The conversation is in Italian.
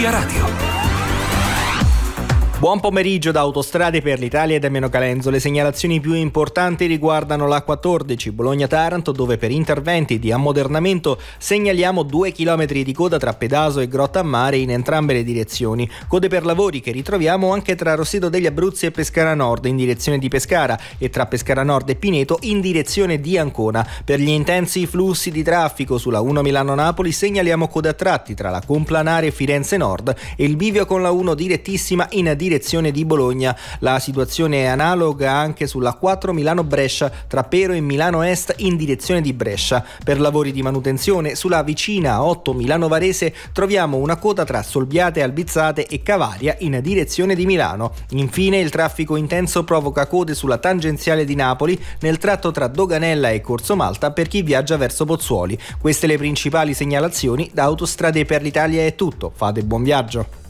Energia Radio. Buon pomeriggio da Autostrade per l'Italia e Damiano Calenzo. Le segnalazioni più importanti riguardano la 14 Bologna-Taranto, dove per interventi di ammodernamento segnaliamo 2 chilometri di coda tra Pedaso e Grotta a Mare in entrambe le direzioni. Code per lavori che ritroviamo anche tra Roseto degli Abruzzi e Pescara Nord in direzione di Pescara e tra Pescara Nord e Pineto in direzione di Ancona. Per gli intensi flussi di traffico sulla 1 Milano-Napoli segnaliamo code a tratti tra la Complanare e Firenze Nord e il bivio con la 1 direttissima in direzione di Bologna. La situazione è analoga anche sulla 4 Milano-Brescia tra Pero e Milano Est in direzione di Brescia. Per lavori di manutenzione sulla vicina 8 Milano-Varese troviamo una coda tra Solbiate, Albizzate e Cavaria in direzione di Milano. Infine il traffico intenso provoca code sulla tangenziale di Napoli nel tratto tra Doganella e Corso Malta per chi viaggia verso Pozzuoli. Queste le principali segnalazioni. Da Autostrade per l'Italia è tutto. Fate buon viaggio.